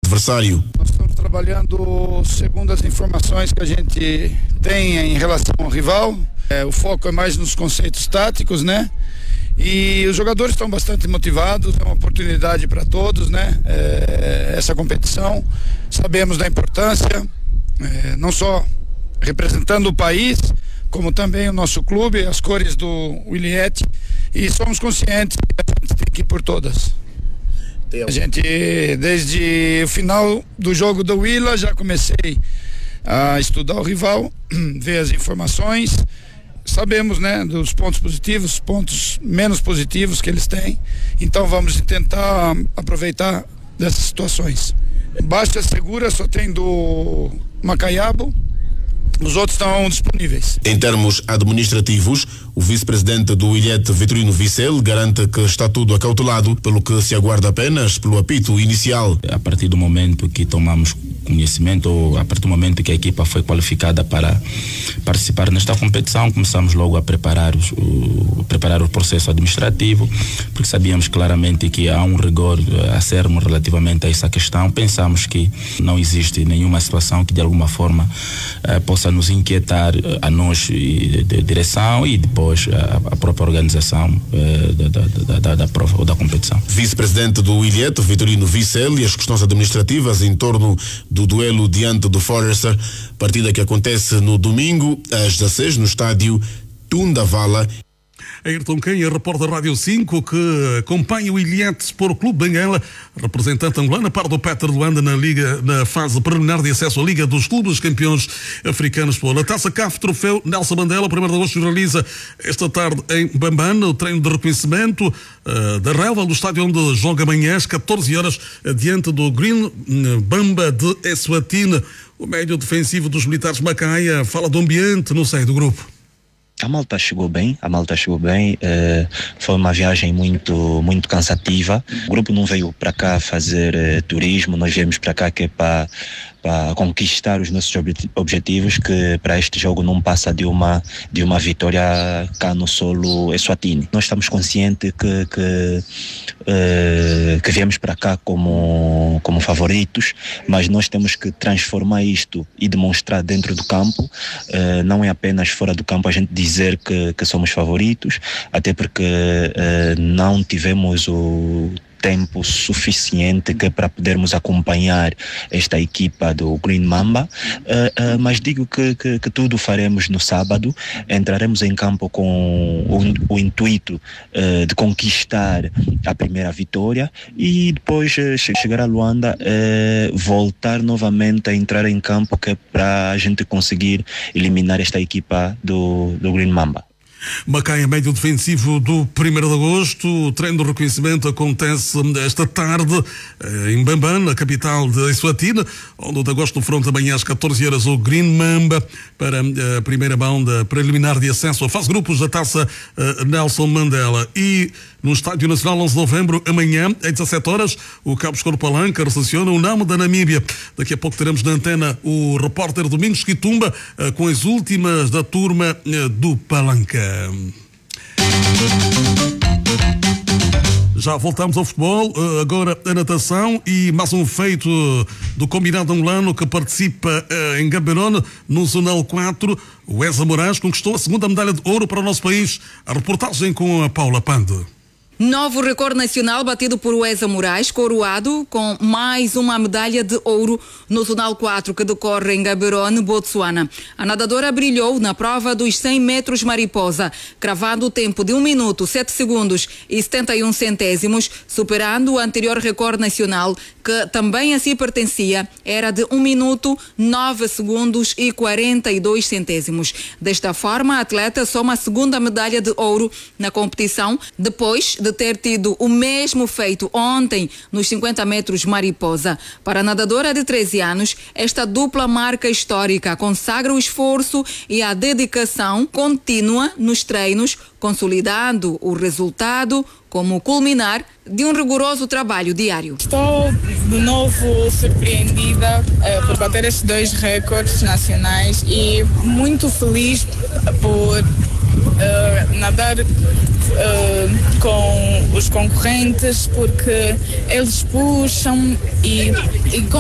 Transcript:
adversário. Nós estamos trabalhando segundo as informações que a gente tem em relação ao rival. O foco é mais nos conceitos táticos, né? E os jogadores estão bastante motivados, é uma oportunidade para todos, né? Essa competição, sabemos da importância, não só representando o país, como também o nosso clube, as cores do Wiliete, e somos conscientes que a gente tem que ir por todas. A gente, desde o final do jogo do Willa, já comecei a estudar o rival, ver as informações. Sabemos, né, dos pontos positivos, pontos menos positivos que eles têm, então vamos tentar aproveitar dessas situações. Baixa segura só tem do Macaiabo, os outros estão disponíveis. Em termos administrativos, o vice-presidente do Wiliete, Vitorino Vicel, garante que está tudo acautelado, pelo que se aguarda apenas pelo apito inicial. A partir do momento que tomamos conhecimento, ou a partir do momento que a equipa foi qualificada para participar nesta competição, começamos logo a preparar o processo administrativo, porque sabíamos claramente que há um rigor a sermos relativamente a essa questão. Pensamos que não existe nenhuma situação que de alguma forma possa nos inquietar a nós de direção e depois a própria organização da prova ou da competição. Vice-presidente do Wiliete, Vitorino Vicel, e as questões administrativas em torno do duelo diante do Forester, partida que acontece no domingo às 16 no estádio Tundavala. Ayrton Canha, repórter da Rádio 5, que acompanha o Wiliete Sport Clube Benguela, representante angolano, par do Peter Luanda na fase preliminar de acesso à Liga dos Clubes Campeões Africanos pela Taça CAF Troféu Nelson Mandela. 1º de agosto realiza esta tarde em Bambana o treino de reconhecimento da relva do estádio onde joga amanhã às 14 horas diante do Green Mamba de Eswatini. O médio defensivo dos militares Macaia fala do ambiente no seio do grupo. A malta chegou bem, foi uma viagem muito cansativa. O grupo não veio para cá fazer turismo, nós viemos para cá que é para conquistar os nossos objetivos, que para este jogo não passa de uma vitória cá no solo Eswatini. Nós estamos conscientes que viemos para cá como favoritos, mas nós temos que transformar isto e demonstrar dentro do campo, não é apenas fora do campo a gente dizer que somos favoritos, até porque não tivemos o tempo suficiente para podermos acompanhar esta equipa do Green Mamba, mas digo que tudo faremos no sábado. Entraremos em campo com o intuito de conquistar a primeira vitória e depois chegar a Luanda, voltar novamente a entrar em campo, que é para a gente conseguir eliminar esta equipa do Green Mamba. Macaia, médio defensivo do 1º de agosto. O treino de reconhecimento acontece esta tarde em Bambana, capital de Eswatini, onde o de agosto defronta amanhã às 14 horas o Green Mamba para a primeira mão da preliminar de acesso à fase grupos da Taça Nelson Mandela. E no Estádio Nacional 11 de novembro, amanhã, às 17 horas, o Cabo Escuro Palanca recepciona o Namo da Namíbia. Daqui a pouco teremos na antena o repórter Domingos Quitumba com as últimas da turma do Palanca. Já voltamos ao futebol, agora a natação e mais um feito do combinado angolano que participa em Gaborone no Zonal 4. O Eza Moraes conquistou a 2ª medalha de ouro para o nosso país. A reportagem com a Paula Pando. Novo recorde nacional batido por Eza Moraes, coroado com mais uma medalha de ouro no Zonal 4 que decorre em Gaborone, Botsuana. A nadadora brilhou na prova dos 100 metros mariposa, cravando o tempo de 1 minuto, 7 segundos e 71 centésimos, superando o anterior recorde nacional, que também a si pertencia, era de 1 minuto, 9 segundos e 42 centésimos. Desta forma, a atleta soma a 2ª medalha de ouro na competição, depois de ter tido o mesmo feito ontem nos 50 metros mariposa. Para a nadadora de 13 anos, esta dupla marca histórica consagra o esforço e a dedicação contínua nos treinos, consolidando o resultado como culminar de um rigoroso trabalho diário. Estou de novo surpreendida por bater estes 2 recordes nacionais e muito feliz por nadar com os concorrentes, porque eles puxam e